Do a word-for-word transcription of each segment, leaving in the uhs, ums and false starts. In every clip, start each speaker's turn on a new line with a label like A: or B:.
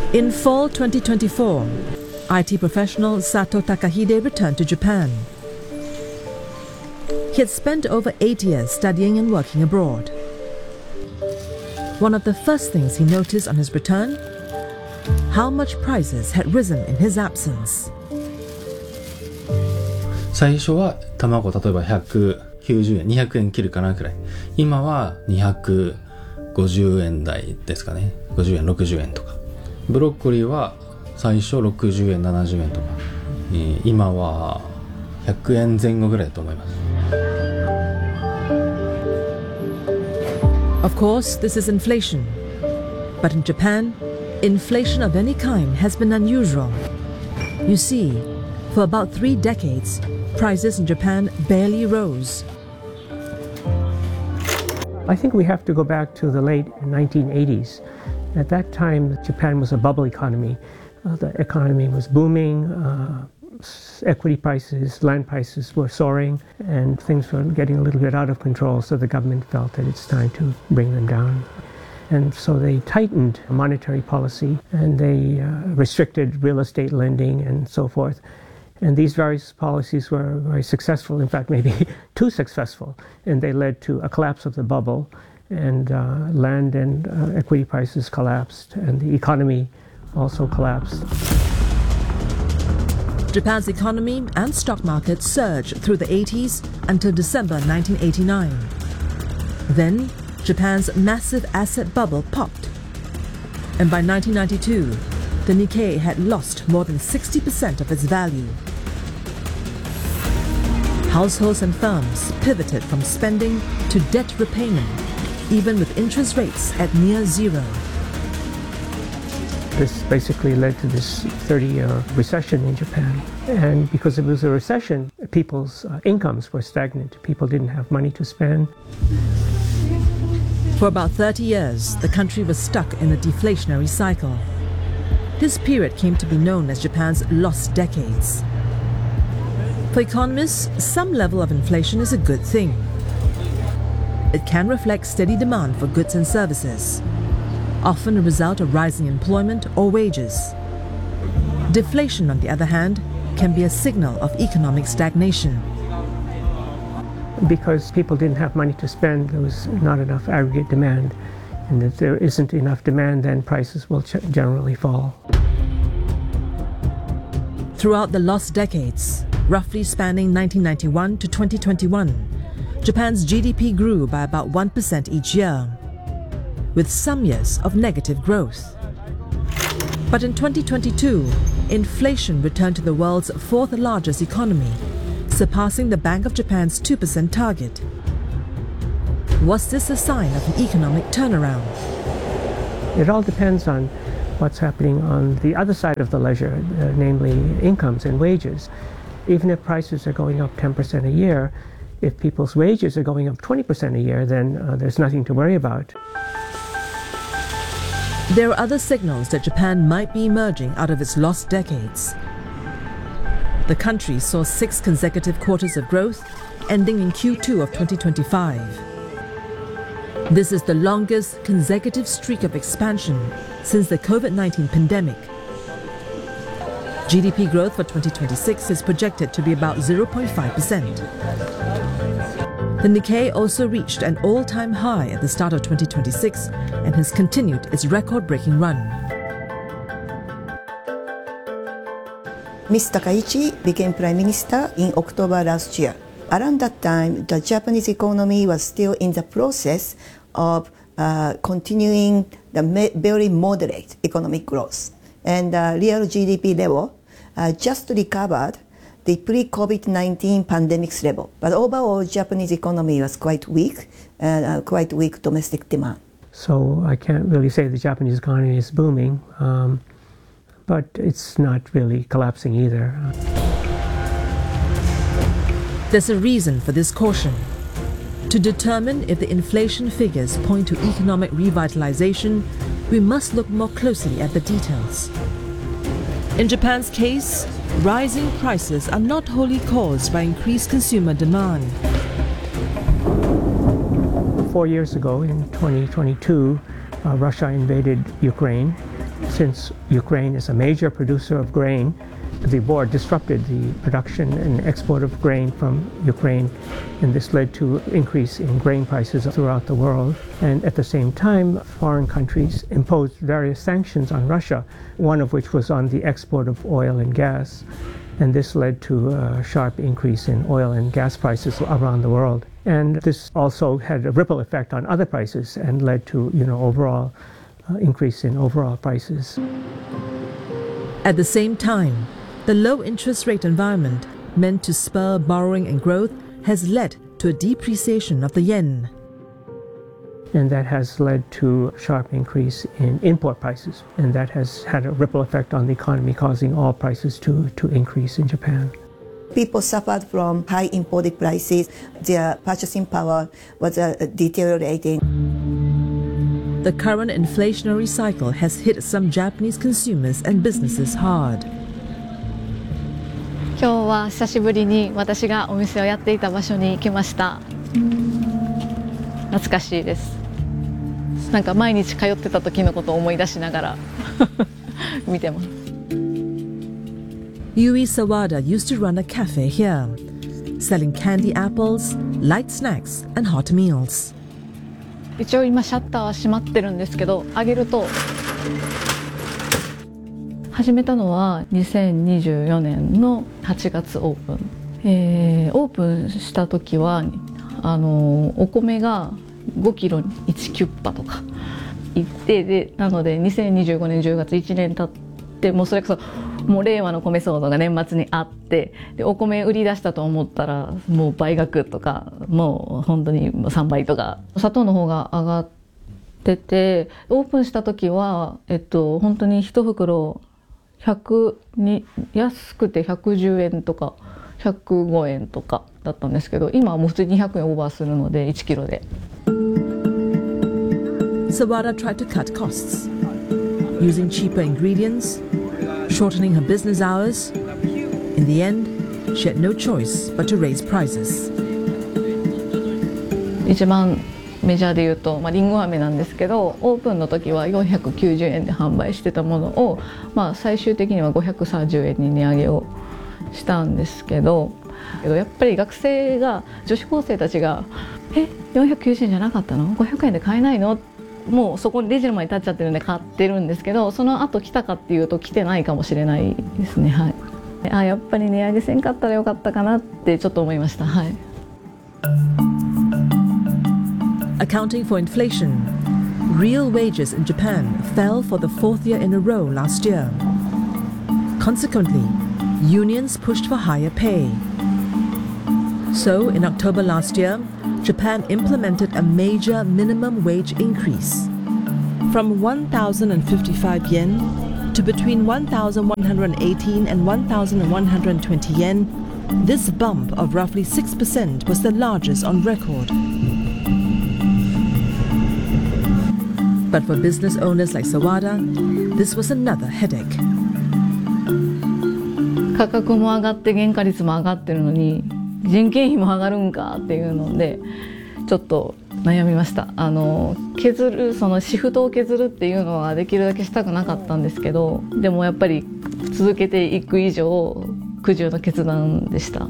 A: In fall twenty twenty-four, I T professional Sato Takahide returned to Japan. He had spent over eight years studying and working abroad. One of the first things he noticed on his return, how much prices had risen in his absence.
B: 最初は卵例えばひゃくきゅうじゅうえん、にひゃくえん切るかなくらい。今はにひゃくごじゅうえん台ですかね。ごじゅうえん、ろくじゅうえんとか。ブロッコリーは最初ろくじゅうえん、ななじゅうえんとか。えー、今はひゃくえんぜん後ぐらいだと思います。
A: Of course, this is inflation. But in Japan, inflation of any kind has been unusual. You see, for about three decades, prices in Japan barely rose.
C: I think we have to go back to the late nineteen eighties. At that time, Japan was a bubble economy. Uh, the economy was booming, uh, equity prices, land prices were soaring, and things were getting a little bit out of control, so the government felt that it's time to bring them down. And so they tightened monetary policy, and they uh, restricted real estate lending and so forth. And these various policies were very successful, in fact, maybe too successful, and they led to a collapse of the bubble, and uh, land and uh, equity prices collapsed, and the economy also collapsed.
A: Japan's economy and stock market surged through the eighties until December nineteen eighty-nine. Then, Japan's massive asset bubble popped. And by nineteen ninety-two, the Nikkei had lost more than sixty percent of its value. Households and firms pivoted from spending to debt repayment, even with interest rates at near zero.
C: This basically led to this thirty-year recession in Japan. And because it was a recession, people's uh, incomes were stagnant. People didn't have money to spend.
A: For about thirty years, the country was stuck in a deflationary cycle. This period came to be known as Japan's lost decades. For economists, some level of inflation is a good thing. It can reflect steady demand for goods and services, often a result of rising employment or wages. Deflation, on the other hand, can be a signal of economic stagnation.
C: Because people didn't have money to spend, there was not enough aggregate demand. And if there isn't enough demand, then prices will generally fall.
A: Throughout the lost decades, roughly spanning nineteen ninety-one to twenty twenty-one, Japan's G D P grew by about one percent each year, with some years of negative growth. But in twenty twenty-two, inflation returned to the world's fourth largest economy, surpassing the Bank of Japan's two percent target. Was this a sign of an economic turnaround?
C: It all depends on what's happening on the other side of the ledger, uh, namely incomes and wages. Even if prices are going up ten percent a year, if people's wages are going up twenty percent a year, then uh, there's nothing to worry about.
A: There are other signals that Japan might be emerging out of its lost decades. The country saw six consecutive quarters of growth, ending in Q two of twenty twenty-five. This is the longest consecutive streak of expansion since the COVID nineteen pandemic. G D P growth for twenty twenty-six is projected to be about zero point five percent. The Nikkei also reached an all-time high at the start of twenty twenty-six and has continued its record-breaking run.
D: Mister Takaichi became Prime Minister in October last year. Around that time, the Japanese economy was still in the process of uh, continuing the very moderate economic growth. And the real G D P level uh, just recovered the pre-COVID nineteen pandemic's level. But overall, Japanese economy was quite weak, and uh, quite weak domestic demand.
C: So I can't really say the Japanese economy is booming, um, but it's not really collapsing either.
A: There's a reason for this caution. To determine if the inflation figures point to economic revitalization, we must look more closely at the details. In Japan's case, rising prices are not wholly caused by increased consumer demand.
C: Four years ago, in twenty twenty-two, uh, Russia invaded Ukraine, Since Ukraine is a major producer of grain, the war disrupted the production and export of grain from Ukraine, and this led to increase in grain prices throughout the world. And at the same time, foreign countries imposed various sanctions on Russia, one of which was on the export of oil and gas. And this led to a sharp increase in oil and gas prices around the world. And this also had a ripple effect on other prices and led to, you know, overall uh, increase in overall prices.
A: At the same time, the low interest rate environment meant to spur borrowing and growth has led to a depreciation of the yen.
C: And that has led to a sharp increase in import prices. And that has had a ripple effect on the economy, causing all prices to, to increase in Japan.
D: People suffered from high imported prices. Their purchasing power was uh, deteriorating.
A: The current inflationary cycle has hit some Japanese consumers and businesses hard.
E: 今日は久しぶりに私がお店をやっていた場所に来ました。懐かしいです。なんか毎日通ってた時のことを思い出しながら見てます。
A: Yui Sawada used to run a cafe here, selling candy apples, light snacks, and hot meals.
E: 一応今シャッターは閉まってるんですけど、開げると始めたのはにせんにじゅうよねんのはちがつオープン、えー、オープンした時はあのお米がごキロにいちキュッパとかいってでなのでにせんにじゅうごねんじゅうがついちねん経ってもうそれこそもう令和の米騒動が年末にあってでお米売り出したと思ったらもう倍額とかもう本当にさんばいとか砂糖の方が上がっててオープンした時はえっと本当にいち袋ひゃくに安くてひゃくじゅうえんとかひゃくごえんとかだったんですけど今はもう普通ににひゃくえんオーバーするのでいちキロで。
A: Sawada tried to cut costs, using cheaper ingredients, shortening her business hours. In the end, she had no choice but to raise prices.
E: 一番メジャーで言うと、まあ、リンゴ飴なんですけどオープンの時はよんひゃくきゅうじゅうえんで販売してたものを、まあ、最終的にはごひゃくさんじゅうえんに値上げをしたんですけどやっぱり学生が女子高生たちが「えよんひゃくきゅうじゅうえんじゃなかったのごひゃくえんで買えないの?」もうそこにレジの前に立っちゃってるんで買ってるんですけどその後来たかっていうと来てないかもしれないですね。はい、あやっぱり値上げせんかったらよかったかなってちょっと思いました。はい。
A: Accounting for inflation, real wages in Japan fell for the fourth year in a row last year. Consequently, unions pushed for higher pay. So, in October last year, Japan implemented a major minimum wage increase from one thousand fifty-five yen to between one thousand one hundred eighteen and one thousand one hundred twenty yen. This bump of roughly six percent was the largest on record. But for business owners like Sawada, this was another headache.
E: 価格も上がって原価率も上がってるのに人件費も上がるんかっていうのでちょっと悩みました。あの削るそのシフトを削るっていうのはできるだけしたくなかったんですけどでもやっぱり続けていく以上苦渋の決断でした。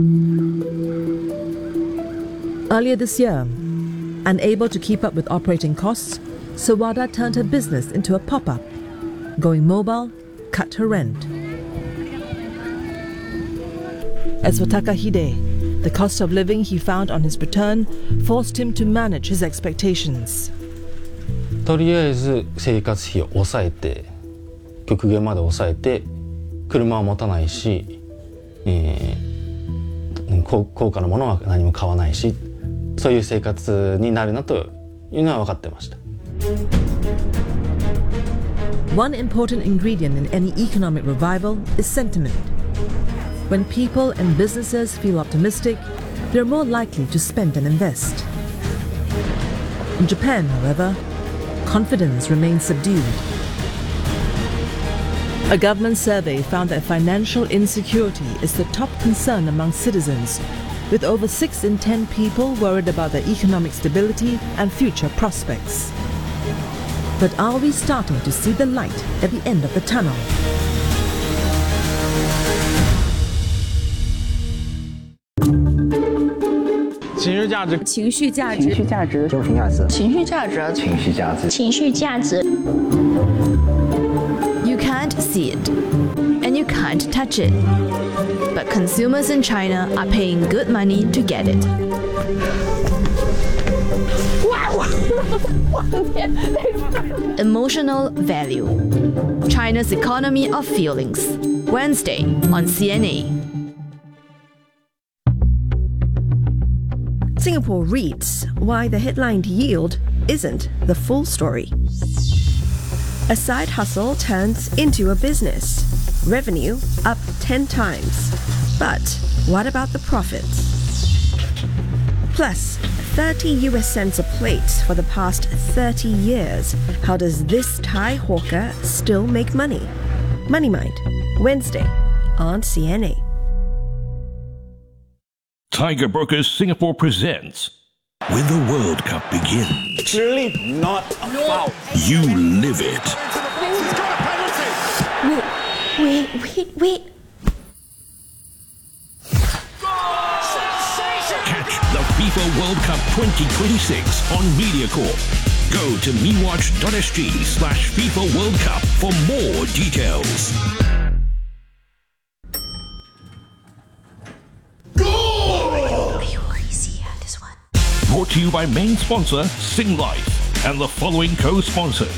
A: Earlier this year, unable to keep up with operating costs, Sawada turned her business into a pop-up. Going mobile, cut her rent. As for Takahide, the cost of living he found on his return forced him to manage his expectations.
B: とりあえず生活費を抑えて極限まで抑えて車は持たないし、えー、高, 高価なものは何も買わないしそういう生活になるなというのは分かってました。
A: One important ingredient in any economic revival is sentiment. When people and businesses feel optimistic, they're more likely to spend and invest. In Japan, however, confidence remains subdued. A government survey found that financial insecurity is the top concern among citizens, with over six in ten people worried about their economic stability and future prospects. But are we starting to see the light at the end of the tunnel?
F: 情绪价值，
G: 情绪价值，
H: 情绪价值，情绪价值，
G: 情绪价值，
H: 情绪价值，
G: 情绪价值。You can't see it, and you can't touch it, but consumers in China are paying good money to get it. Emotional value. China's economy of feelings. Wednesday on C N A.
I: Singapore reads why the headline yield isn't the full story. A side hustle turns into a business. Revenue up ten times. But what about the profits? Plus, thirty U S cents a plate for the past thirty years. How does this Thai hawker still make money? Money Mind, Wednesday on C N A.
J: Tiger Brokers Singapore presents When the World Cup begins.
F: Clearly not a foul.
J: You live it.
F: He's got a penalty.
G: Wait, wait, wait.
J: Catch the FIFA World Cup twenty twenty-six on MediaCorp. Go to mewatch.sg slash FIFA World Cup for more details. Brought to you by main sponsor Sing Life and the following co-sponsors.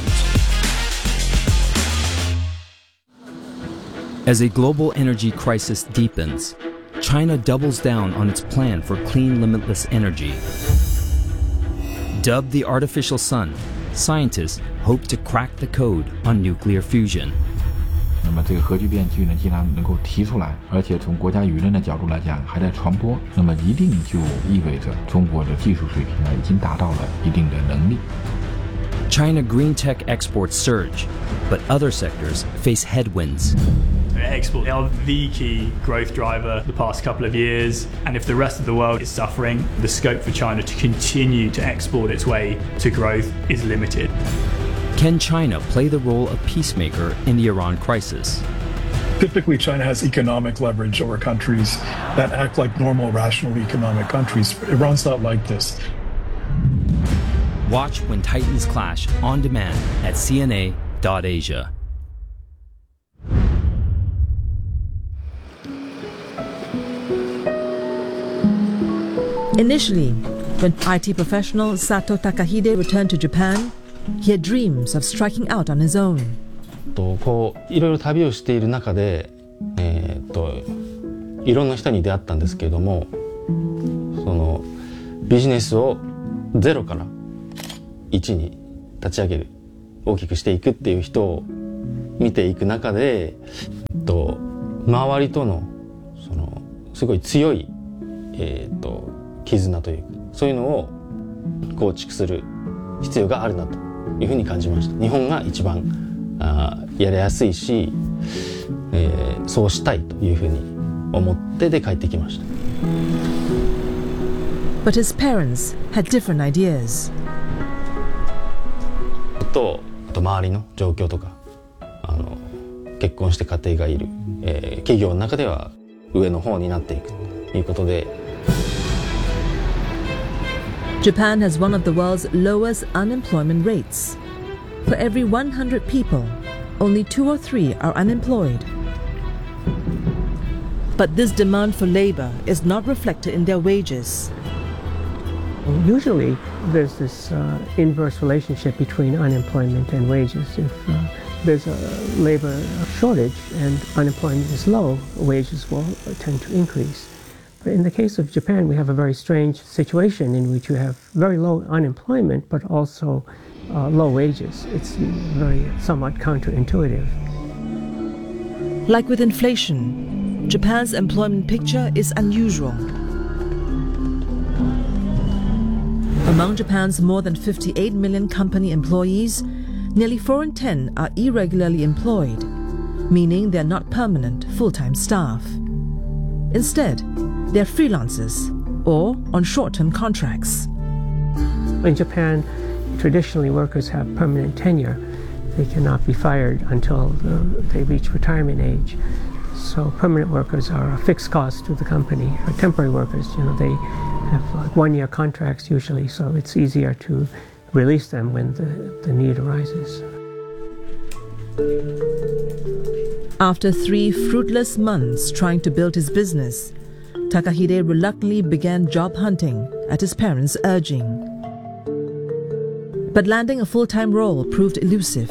K: As a global energy crisis deepens, China doubles down on its plan for clean, limitless energy. Dubbed the artificial sun, scientists hope to crack the code on nuclear fusion.
L: 那么这个核聚变具呢，既然能够提出来，而且从国家舆论的角度来讲还在传播，那么一定就意味着中国的技术水平呢已经达到了一定的能力。
K: China green tech exports surge, but other sectors face headwinds.
M: Exports are the key growth driver the past couple of years, and if the rest of the world is suffering, the scope for China to continue to export its way to growth is limited.
K: Can China play the role of peacemaker in the Iran crisis?
N: Typically, China has economic leverage over countries that act like normal, rational economic countries. Iran's not like this.
K: Watch When Titans Clash on demand at C N A dot asia.
A: Initially, when I T professional Sato Takahide returned to Japan, he had dreams of striking out on his own.
B: とこういろいろ旅をしている中で、えー、といろんな人に出会ったんですけれども、そのビジネスをゼロからいちに立ち上げる、大きくしていくっていう人を見ていく中で、と周りとのそのすごい強い、えー、と絆というか、そういうのを構築する必要があるなというふうに感じました。日本が一番あやりやすいし、えー、そうしたいというふうに思ってで帰ってきました。
A: But his parents had different ideas.
B: と、あと周りの状況とか、あの結婚して家庭がいる、えー、企業の中では上の方になっていくということで。
A: Japan has one of the world's lowest unemployment rates. For every one hundred people, only two or three are unemployed. But this demand for labor is not reflected in their wages.
C: Usually, there's this uh, inverse relationship between unemployment and wages. If uh, there's a labor shortage and unemployment is low, wages will tend to increase. But in the case of Japan, we have a very strange situation in which you have very low unemployment, but also uh, low wages. It's very somewhat counterintuitive.
A: Like with inflation, Japan's employment picture is unusual. Among Japan's more than fifty-eight million company employees, nearly four in ten are irregularly employed, meaning they're not permanent full-time staff. Instead, they're freelancers or on short-term contracts.
C: In Japan, Traditionally, workers have permanent tenure. They cannot be fired until the, they reach retirement age. So permanent workers are a fixed cost to the company. For temporary workers, you know, they have like one-year contracts usually, so it's easier to release them when the, the need arises.
A: After three fruitless months trying to build his business, Takahide reluctantly began job hunting at his parents' urging. But landing a full-time role proved elusive.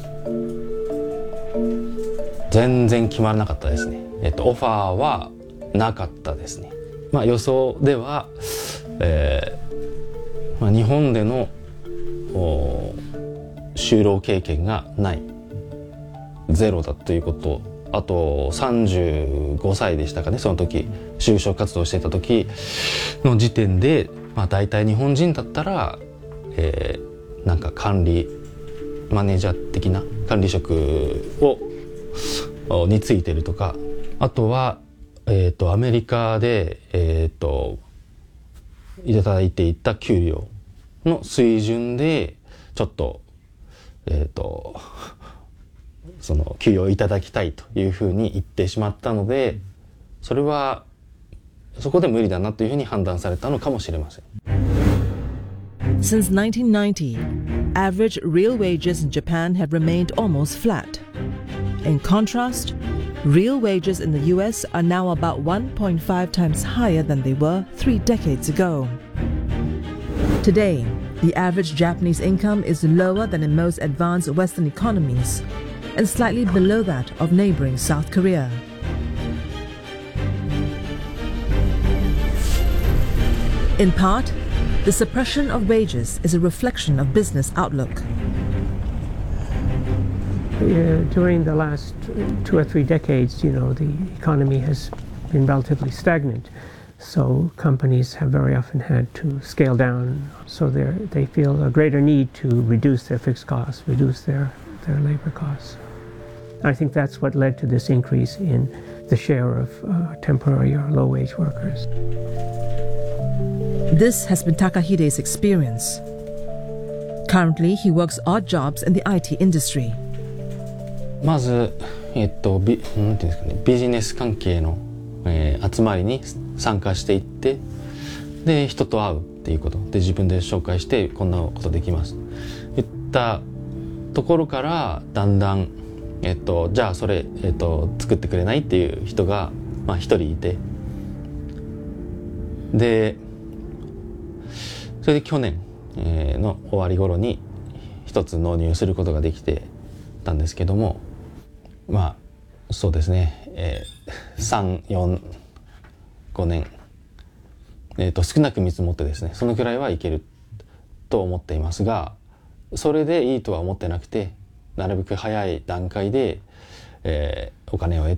B: 全然決まらなかったですね。えっと、オファーはなかったですね。まあ予想では、えーまあ、日本での就労経験がない。ゼロだということ。あとさんじゅうごさいでしたかね、その時就職活動していた時の時点で、まあ、大体日本人だったら、えー、なんか管理マネージャー的な管理職をについてるとか、あとは、えー、とアメリカで、えー、といただいていた給料の水準でちょっとえっ、とその給与をいただきたいというふうに言ってしまったので、それはそこで無理だなというふうに判断されたのかもしれません。
A: Since nineteen ninety, average real wages in Japan have remained almost flat. In contrast, real wages in the U S are now about one point five times higher than they were three decades ago. Today, the average Japanese income is lower than in most advanced Western economies and slightly below that of neighboring South Korea. In part, the suppression of wages is a reflection of business outlook.
C: Uh, during the last two or three decades, you know, the economy has been relatively stagnant. So companies have very often had to scale down. So they feel a greater need to reduce their fixed costs, reduce their, their labor costs. I think that's what led to this increase in the share of uh, temporary or low-wage workers.
A: This has been Takahide's experience. Currently, he works odd jobs in the I T industry.
B: まず、えっと、ビ、なんていうんですかね、ビジネス関係の、えー、集まりに参加していって、で、人と会うっていうこと。で、自分で紹介して、こんなことできます。言ったところから、だんだん、えっと、じゃあそれ、えっと、作ってくれないっていう人が、まあ一人いて、で、それで去年の終わり頃に一つ納入することができてたんですけども、まあそうですね、えー、さん、よん、ごねん、えーと、少なく見積もってですね、そのくらいはいけると思っていますが、それでいいとは思ってなくて、なるべく早い段階で、えー、お金を得